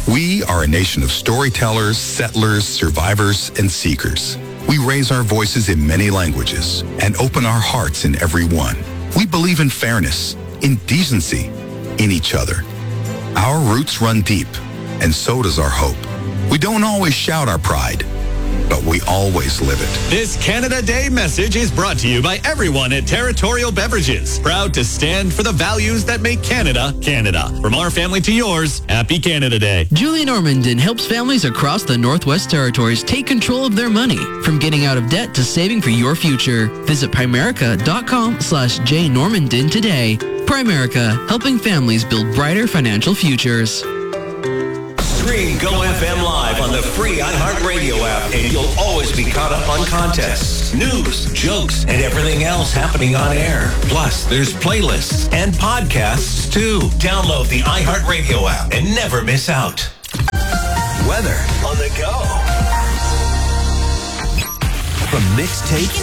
We are a nation of storytellers, settlers, survivors, and seekers. We raise our voices in many languages and open our hearts in every one. We believe in fairness, in decency, in each other. Our roots run deep, and so does our hope. We don't always shout our pride, but we always live it. This Canada Day message is brought to you by everyone at Territorial Beverages, proud to stand for the values that make Canada, Canada. From our family to yours, happy Canada Day. Julie Normandin helps families across the Northwest Territories take control of their money, from getting out of debt to saving for your future. Visit Primerica.com/jnormandin today. Primerica, helping families build brighter financial futures. Stream Go FM live on the free iHeartRadio app, and you'll always be caught up on contests, news, jokes, and everything else happening on air. Plus, there's playlists and podcasts, too. Download the iHeartRadio app and never miss out. Weather on the go. From Mixtape